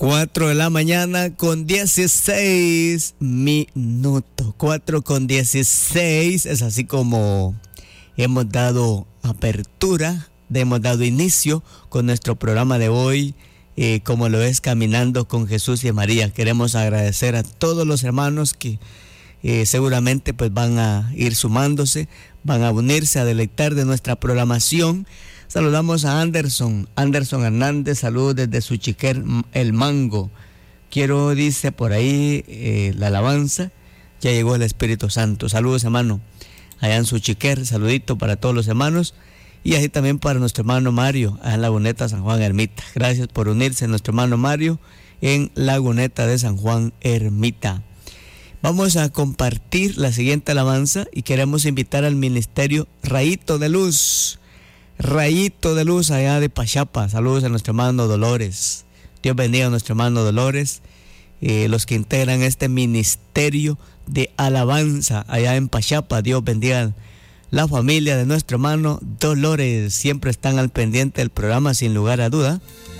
4 de la mañana con 16 minutos. 4 con 16. Es así como hemos dado apertura, hemos dado inicio con nuestro programa de hoy, como lo es Caminando con Jesús y María. Queremos agradecer a todos los hermanos que seguramente pues van a ir sumándose, van a unirse a deleitar de nuestra programación. Saludamos a Anderson Hernández, saludos desde Suchiquer, El Mango. Quiero, dice por ahí, la alabanza, ya llegó el Espíritu Santo. Saludos, hermano, allá en Suchiquer, saludito para todos los hermanos. Y así también para nuestro hermano Mario, allá en Laguneta, San Juan Ermita. Gracias por unirse, nuestro hermano Mario, en Laguneta de San Juan Ermita. Vamos a compartir la siguiente alabanza y queremos invitar al ministerio Rayito de Luz allá de Pachapa. Saludos a nuestro hermano Dolores. Dios bendiga a nuestro hermano Dolores, los que integran este ministerio de alabanza allá en Pachapa. Dios bendiga la familia de nuestro hermano Dolores. Siempre están al pendiente del programa, sin lugar a duda.